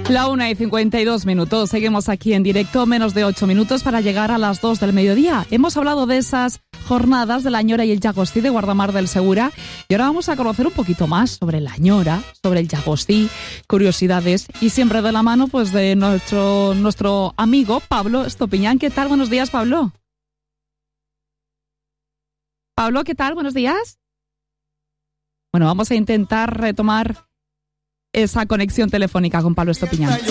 La 1:52. Seguimos aquí en directo, menos de 8 minutos para llegar a las 2 del mediodía. Hemos hablado de esas jornadas de la Ñora y el Llagostí de Guardamar del Segura y ahora vamos a conocer un poquito más sobre la Ñora, sobre el Llagostí, curiosidades y siempre de la mano pues de nuestro amigo Pablo Estopiñán. ¿Qué tal? Buenos días, Pablo. Pablo, ¿qué tal? Buenos días. Bueno, vamos a intentar retomar esa conexión telefónica con Pablo Estopiñán.